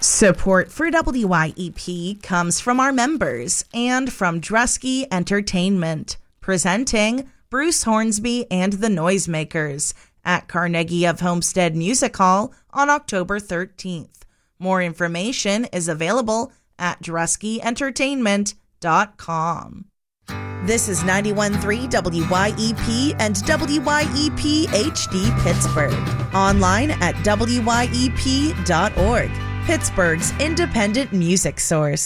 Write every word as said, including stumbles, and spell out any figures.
Support for W Y E P comes from our members and from Drusky Entertainment, presenting Bruce Hornsby and the Noisemakers at Carnegie of Homestead Music Hall on October thirteenth. More information is available at drusky entertainment dot com. This is ninety-one point three W Y E P and W Y E P H D Pittsburgh. Online at W Y E P dot org. Pittsburgh's independent music source.